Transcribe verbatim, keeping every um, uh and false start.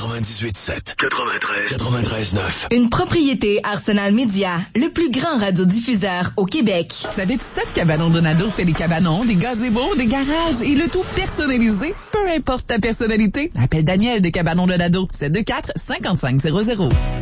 quatre-vingt-dix-huit sept, quatre-vingt-treize, quatre-vingt-treize neuf. Une propriété Arsenal Média, le plus grand radiodiffuseur au Québec. Savais-tu ça que Cabanon Donado fait des cabanons, des gazebos, des garages et le tout personnalisé? Peu importe ta personnalité, appelle Daniel de Cabanon Donado. C'est deux quatre cinq cinq zéro zéro.